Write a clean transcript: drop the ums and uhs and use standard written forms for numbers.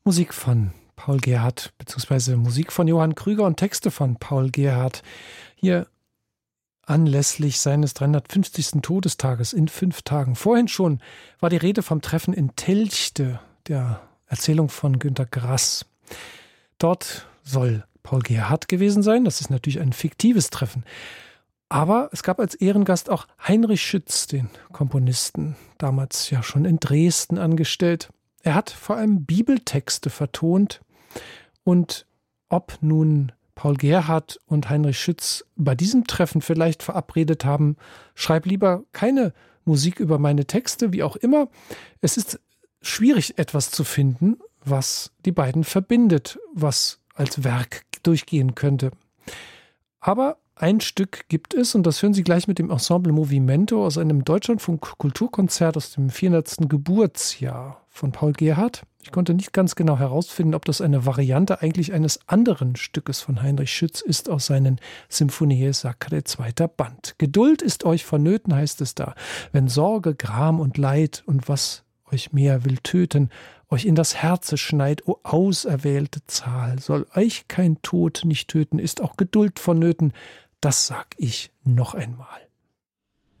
Musik von Paul Gerhardt, beziehungsweise Musik von Johann Krüger und Texte von Paul Gerhardt. Hier anlässlich seines 350. Todestages in 5 Tagen. Vorhin schon war die Rede vom Treffen in Telchte, der Erzählung von Günter Grass. Dort soll Paul Gerhardt gewesen sein. Das ist natürlich ein fiktives Treffen. Aber es gab als Ehrengast auch Heinrich Schütz, den Komponisten, damals ja schon in Dresden angestellt. Er hat vor allem Bibeltexte vertont. Und ob nun Paul Gerhardt und Heinrich Schütz bei diesem Treffen vielleicht verabredet haben, schreib lieber keine Musik über meine Texte, wie auch immer. Es ist schwierig, etwas zu finden, was die beiden verbindet, was als Werk durchgehen könnte. Aber ein Stück gibt es, und das hören Sie gleich mit dem Ensemble Movimento aus einem Deutschlandfunk-Kulturkonzert aus dem 400. Geburtsjahr von Paul Gerhardt. Ich konnte nicht ganz genau herausfinden, ob das eine Variante eigentlich eines anderen Stückes von Heinrich Schütz ist aus seinen Symphonie Sacre 2. Band. Geduld ist euch vonnöten, heißt es da, wenn Sorge, Gram und Leid und was euch mehr will töten, euch in das Herze schneit, o auserwählte Zahl, soll euch kein Tod nicht töten, ist auch Geduld vonnöten, das sag ich noch einmal.